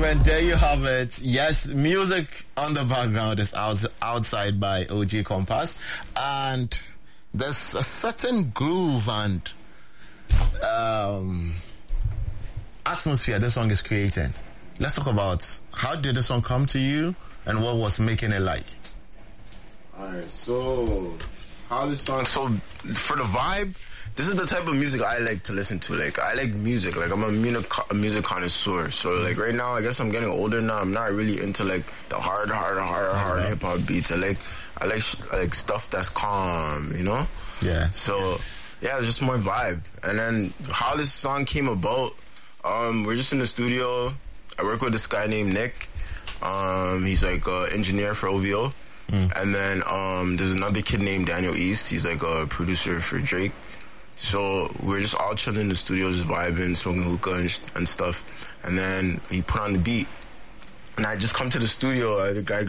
gentlemen, there you have it. Yes, music on the background is outside by OG Compass, and there's a certain groove and atmosphere this song is creating. Let's talk about how did this song come to you and what was making it like. Alright, so how this song, so for the vibe, this is the type of music I like to listen to. Like, I like music. Like, I'm a music connoisseur. So, like, right now, I guess I'm getting older now. I'm not really into, like, the hard hip-hop beats. I like stuff that's calm, you know? Yeah. So, yeah, it's just more vibe. And then how this song came about, we're just in the studio. I work with this guy named Nick. He's, like, an engineer for OVO. And then there's another kid named Daniel East. He's, like, a producer for Drake. So we're just all chilling in the studio, just vibing, smoking hookah and stuff. And then he put on the beat. And I just come to the studio. I got